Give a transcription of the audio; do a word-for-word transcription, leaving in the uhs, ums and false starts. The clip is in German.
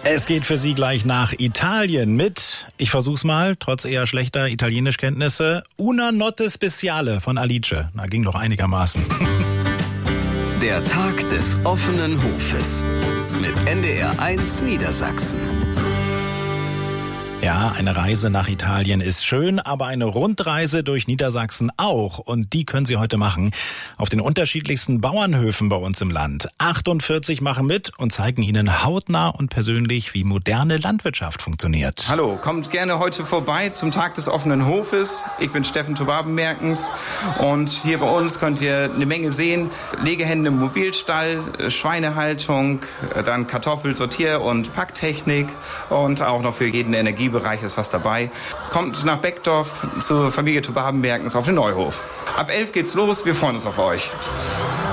Es geht für Sie gleich nach Italien mit, ich versuch's mal, trotz eher schlechter Italienischkenntnisse, Una Notte Speciale von Alice. Na, ging doch einigermaßen. Der Tag des offenen Hofes mit N D R eins Niedersachsen. Ja, eine Reise nach Italien ist schön, aber eine Rundreise durch Niedersachsen auch. Und die können Sie heute machen auf den unterschiedlichsten Bauernhöfen bei uns im Land. achtundvierzig machen mit und zeigen Ihnen hautnah und persönlich, wie moderne Landwirtschaft funktioniert. Hallo, kommt gerne heute vorbei zum Tag des offenen Hofes. Ich bin Steffen Tobaben-Merkens und hier bei uns könnt ihr eine Menge sehen. Legehände im Mobilstall, Schweinehaltung, dann Kartoffel-, Sortier- und Packtechnik und auch noch für jeden Energiebereich ist was dabei. Kommt nach Beckdorf zur Familie Tobaben-Merkens auf den Neuhof. Ab elf geht's los, wir freuen uns auf euch.